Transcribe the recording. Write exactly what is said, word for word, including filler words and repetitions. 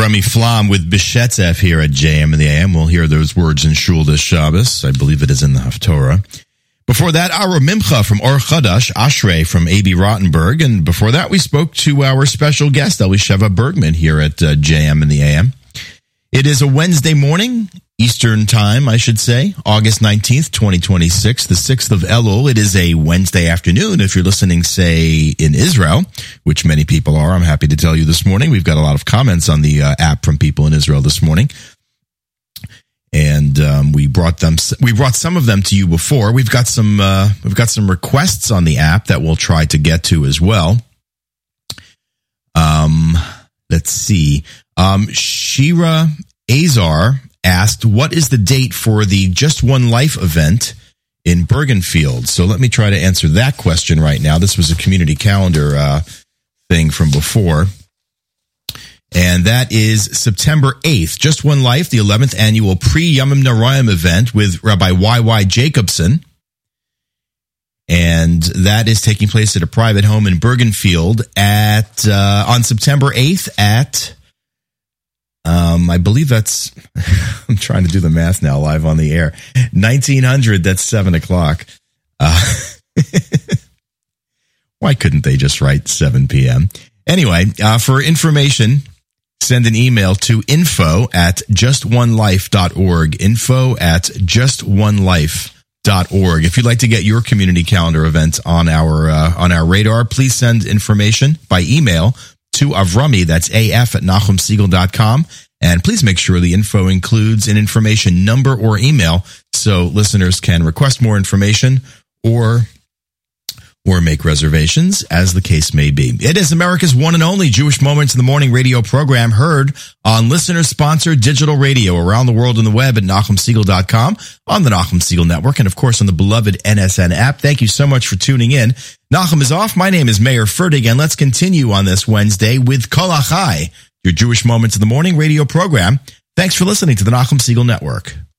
Avrami Flam with Bishetzef here at J M in the A M. We'll hear those words in Shul this Shabbos. I believe it is in the Haftorah. Before that, our Mimcha from Or Chadash, Ashrei from A B Rottenberg. And before that, we spoke to our special guest, Elisheva Bergman, here at uh, J M in the A M. It is a Wednesday morning, Eastern time, I should say, August nineteenth, twenty twenty-six, the sixth of Elul. It is a Wednesday afternoon if you're listening, say, in Israel, which many people are. I'm happy to tell you this morning. We've got a lot of comments on the uh, app from people in Israel this morning. And um, we brought them. We brought some of them to you before. We've got some. Uh, we've got some requests on the app that we'll try to get to as well. Um, let's see. Um, Shira Azar asked, "What is the date for the Just One Life event in Bergenfield?" So let me try to answer that question right now. This was a community calendar uh, thing from before. And that is September eighth. Just One Life, the eleventh annual pre-Yamim Narayim event with Rabbi Y Y Jacobson. And that is taking place at a private home in Bergenfield at uh, on September eighth at, um, I believe that's, I'm trying to do the math now live on the air, nineteen hundred, that's seven o'clock. Uh, why couldn't they just write seven p.m.? Anyway, uh, for information, send an email to info at just one life dot org, info at just one life dot org. If you'd like to get your community calendar event on our uh, on our radar, please send information by email to Avrami, that's A F at Nachum Segal dot com, and please make sure the info includes an information number or email so listeners can request more information or or make reservations, as the case may be. It is America's one and only Jewish Moments in the Morning radio program, heard on listener-sponsored digital radio around the world on the web at Nachum Segal dot com, on the Nachum Segal Network, and of course on the beloved N S N app. Thank you so much for tuning in. Nachum is off. My name is Meir Fertig, and let's continue on this Wednesday with Kol Achai, your Jewish Moments in the Morning radio program. Thanks for listening to the Nachum Segal Network.